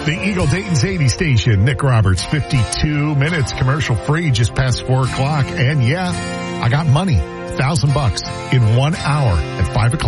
The Eagle Dayton Zadie station, Nick Roberts, 52 minutes commercial free, just past 4 o'clock. And yeah, I got money, $1,000 in 1 hour at 5 o'clock.